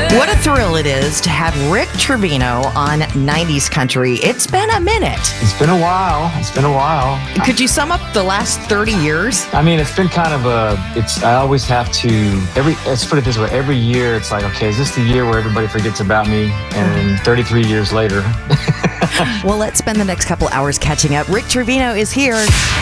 What a thrill it is to have Rick Trevino on 90s Country. It's been a minute. It's been a while. Could you sum up the last 30 years? I mean, it's been kind of I always have to, let's put it this way, every year it's like, okay, is this the year where everybody forgets about me? And 33 years later. Well, let's spend the next couple hours catching up. Rick Trevino is here.